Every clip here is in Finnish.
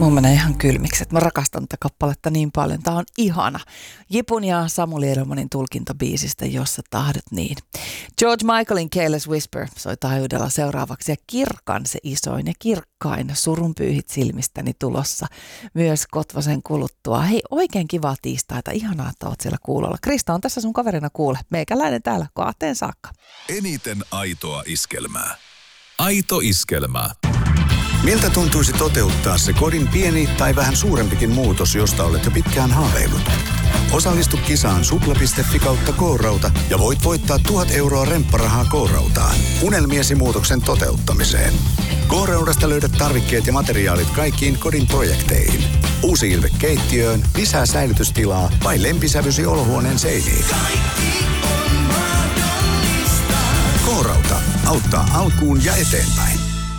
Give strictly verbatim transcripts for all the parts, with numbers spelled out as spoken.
Mun menee ihan kylmiksi, että mä rakastan tätä kappaletta niin paljon. Tää on ihana. Jipun ja Samuli Edelmanin tulkintabiisistä, jossa tahdot niin. George Michaelin Careless Whisper soi taajuudella seuraavaksi ja Kirkan se isoin ja kirkkain surunpyyhit silmistäni tulossa myös Kotvasen kuluttua. Hei, oikein kivaa tiistaita. Ihanaa, että oot siellä kuulolla. Krista on tässä sun kaverina kuule. Meikäläinen täällä kahteen saakka. Eniten aitoa iskelmää. Aito iskelmä. Miltä tuntuisi toteuttaa se kodin pieni tai vähän suurempikin muutos, josta olet jo pitkään haaveillut? Osallistu kisaan supla piste fi kautta K-rauta ja voit voittaa tuhat euroa rempparahaa K-rautaan. Unelmiesi muutoksen toteuttamiseen. K-raudasta löydät tarvikkeet ja materiaalit kaikkiin kodin projekteihin. Uusi ilme keittiöön, lisää säilytystilaa vai lempisävysi olohuoneen seiniin. K-rauta auttaa alkuun ja eteenpäin.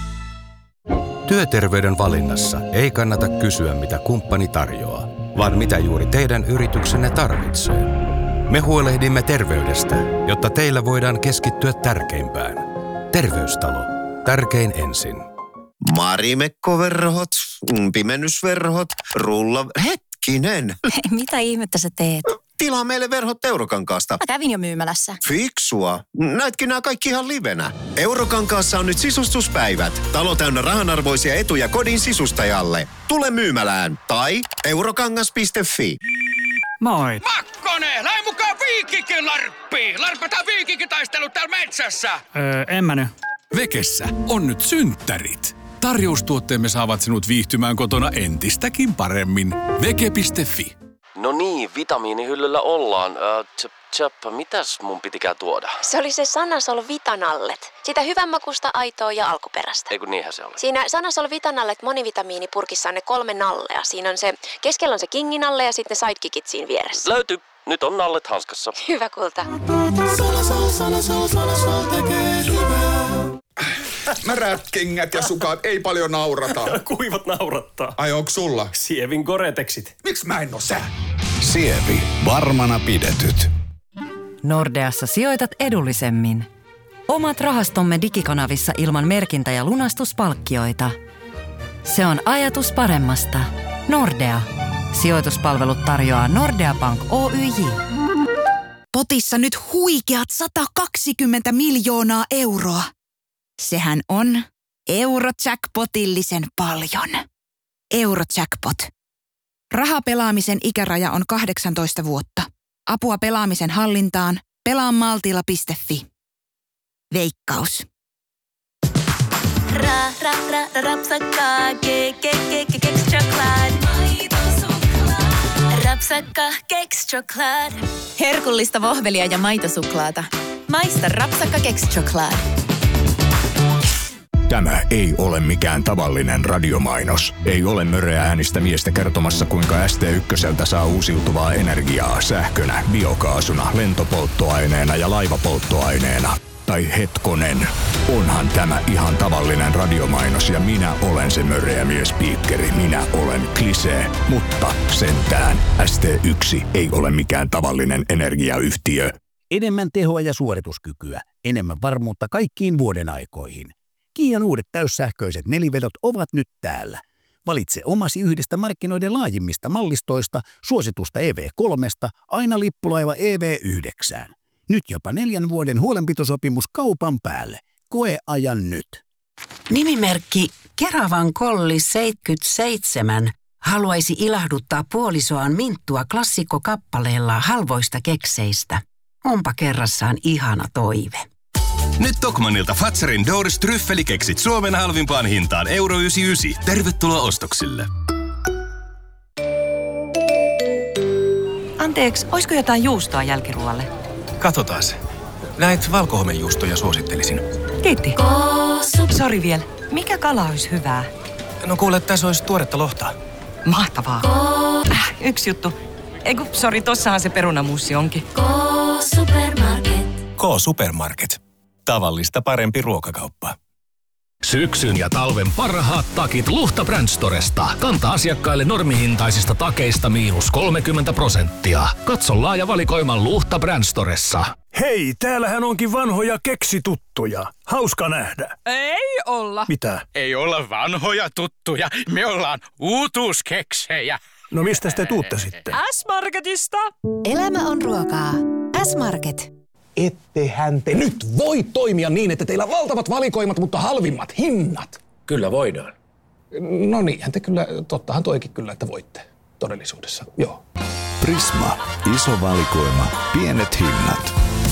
Työterveyden valinnassa ei kannata kysyä, mitä kumppani tarjoaa, vaan mitä juuri teidän yrityksenne tarvitsee. Me huolehdimme terveydestä, jotta teillä voidaan keskittyä tärkeimpään. Terveystalo. Tärkein ensin. Marimekkoverhot, pimennysverhot, rulla... Hetkinen! Mitä ihmettä sä teet? Tilaa meille verhot Eurokankaasta. Mä kävin jo myymälässä. Fiksua. Näitkin nämä kaikki ihan livenä. Eurokankaassa on nyt sisustuspäivät. Talo täynnä rahanarvoisia etuja kodin sisustajalle. Tule myymälään tai eurokangas piste fi. Moi. Makkonen, lähde mukaan Viikikin larppiin. Larpataan Viikikin taistelu täällä metsässä. Öö, en mä nyt. Vekessä on nyt synttärit. Tarjoustuotteemme saavat sinut viihtymään kotona entistäkin paremmin. Veke piste fi. No niin, vitamiinihyllyllä ollaan. Äh, tjöp, tjöp, mitäs mun pitikään tuoda? Se oli se Sanasol Vitanallet. Sitä hyvänmakuista, aitoa ja alkuperäistä. Eiku niinhän se oli. Siinä Sanasol Vitanallet monivitamiinipurkissa on ne kolme nallea. Siinä on se, keskellä on se kinginalle ja sitten sidekickit siinä vieressä. Löytyy. Nyt on nallet hanskassa. Hyvä kulta. Sanasol, Sanasol, Sanasol tekee hyvää. Märät kengät ja sukat, ei paljon naurata. Kuivat naurattaa. Ai onks sulla? Sievin Gore-Texit. Miks mä en oo sä? Sievi. Varmana pidetyt. Nordeassa sijoitat edullisemmin. Omat rahastomme digikanavissa ilman merkintä- ja lunastuspalkkioita. Se on ajatus paremmasta. Nordea. Sijoituspalvelut tarjoaa Nordea Bank Oyj. Potissa nyt huikeat sata kaksikymmentä miljoonaa euroa. Sehän on Eurojackpotillisen paljon. Eurojackpot. Rahapelaamisen ikäraja on kahdeksantoista vuotta. Apua pelaamisen hallintaan. pelaa maltilla piste fi. Veikkaus. Ra, ra, ra, ra, rapsakka, ke, ke, ke, ke, keks choklad. Rapsakka, keks choklad. Herkullista vohvelia ja maitosuklaata. Maista rapsakka, keks choklad. Tämä ei ole mikään tavallinen radiomainos. Ei ole möröä äänistä miestä kertomassa, kuinka S T ykköseltä saa uusiutuvaa energiaa sähkönä, biokaasuna, lentopolttoaineena ja laivapolttoaineena. Tai hetkonen, onhan tämä ihan tavallinen radiomainos ja minä olen se möröä miespiikkeri. Minä olen Klisee, mutta sentään S T yksi ei ole mikään tavallinen energiayhtiö. Enemmän tehoa ja suorituskykyä, enemmän varmuutta kaikkiin vuoden aikoihin. Kian uudet täyssähköiset nelivedot ovat nyt täällä. Valitse omasi yhdestä markkinoiden laajimmista mallistoista, suositusta E V kolme, aina lippulaiva E V yhdeksän. Nyt jopa neljän vuoden huolenpitosopimus kaupan päälle. Koe ajan nyt. Nimimerkki Keravan Kolli seitsemänkymmentäseitsemän haluaisi ilahduttaa puolisoaan Minttua klassikkokappaleella halvoista kekseistä. Onpa kerrassaan ihana toive. Nyt Tokmannilta Fatsarin Doors tryffelikeksit Suomen halvimpaan hintaan euro yhdeksänkymmentäyhdeksän. Tervetuloa ostoksille. Anteeksi, oisko jotain juustoa jälkiruoalle? Katsotaas. Näitä valkohomejuustoja suosittelisin. Kiitti. Sori vielä. Mikä kala olisi hyvää? No kuule, tässä olisi tuoretta lohtaa. Mahtavaa. Äh, yksi juttu. Eiku, sori, tossahan se perunamuussi onkin. K-Supermarket. K-Supermarket. Tavallista parempi ruokakauppa. Syksyn ja talven parhaat takit Luhta Brand Storesta. Kanta-asiakkaille normihintaisista takeista miinus kolmekymmentä prosenttia. Katso laaja valikoima Luhta Brand Storessa. Hei, täällähän onkin vanhoja keksituttuja. Hauska nähdä. Ei olla. Mitä? Ei olla vanhoja tuttuja, me ollaan uutuuskeksejä. No mistä te tuutte sitten? S-Marketista. Elämä on ruokaa. S-Market. Ettehän te nyt voi toimia niin, että teillä on valtavat valikoimat, mutta halvimmat hinnat. Kyllä voidaan. No niinhän te kyllä, tottahan toikin kyllä, että voitte todellisuudessa, joo. Prisma. Iso valikoima. Pienet hinnat.